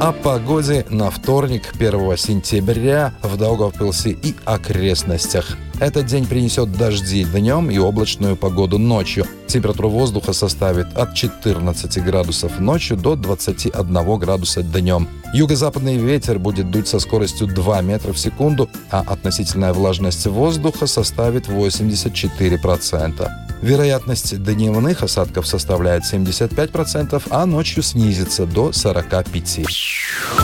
О погоде на вторник, 1 сентября, в Даугавпилсе и окрестностях. Этот день принесет дожди днем и облачную погоду ночью. Температура воздуха составит от 14 градусов ночью до 21 градуса днем. Юго-западный ветер будет дуть со скоростью 2 метра в секунду, а относительная влажность воздуха составит 84%. Вероятность дневных осадков составляет 75%, а ночью снизится до 45%.